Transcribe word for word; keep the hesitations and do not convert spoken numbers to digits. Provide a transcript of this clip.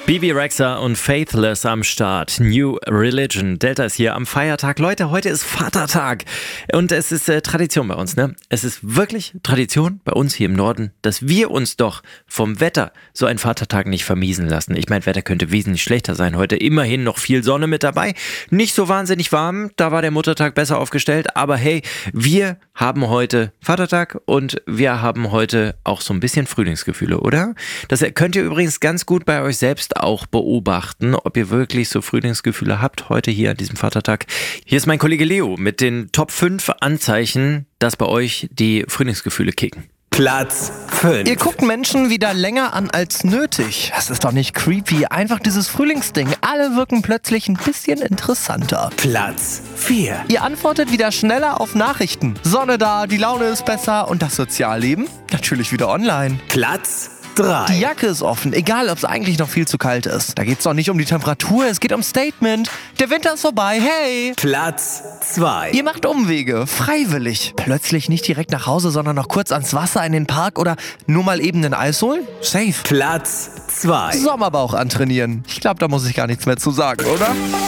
Bebe Rexha und Faithless am Start. New Religion. Delta ist hier am Feiertag. Leute, heute ist Vatertag. Und es ist äh, Tradition bei uns, ne? Es ist wirklich Tradition bei uns hier im Norden, dass wir uns doch vom Wetter so einen Vatertag nicht vermiesen lassen. Ich meine, Wetter könnte wesentlich schlechter sein heute. Immerhin noch viel Sonne mit dabei. Nicht so wahnsinnig warm. Da war der Muttertag besser aufgestellt. Aber hey, wir haben heute Vatertag und wir haben heute auch so ein bisschen Frühlingsgefühle, oder? Das könnt ihr übrigens ganz gut bei euch selbst auch beobachten, ob ihr wirklich so Frühlingsgefühle habt heute hier an diesem Vatertag. Hier ist mein Kollege Leo mit den Top fünf Anzeichen, dass bei euch die Frühlingsgefühle kicken. Platz fünf. Ihr guckt Menschen wieder länger an als nötig. Das ist doch nicht creepy. Einfach dieses Frühlingsding. Alle wirken plötzlich ein bisschen interessanter. Platz vier. Ihr antwortet wieder schneller auf Nachrichten. Sonne da, die Laune ist besser und das Sozialleben natürlich wieder online. Platz drei. Die Jacke ist offen, egal ob es eigentlich noch viel zu kalt ist. Da geht es doch nicht um die Temperatur, es geht um Statement. Der Winter ist vorbei, hey! Platz zwei. Ihr macht Umwege, freiwillig. Plötzlich nicht direkt nach Hause, sondern noch kurz ans Wasser, in den Park oder nur mal eben ein Eis holen? Safe. Platz zwei. Sommerbauch antrainieren. Ich glaube, da muss ich gar nichts mehr zu sagen, oder?